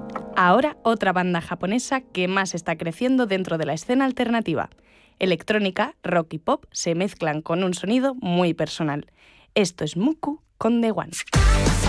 Ahora otra banda japonesa que más está creciendo dentro de la escena alternativa. Electrónica, rock y pop se mezclan con un sonido muy personal. Esto es Muku con The One.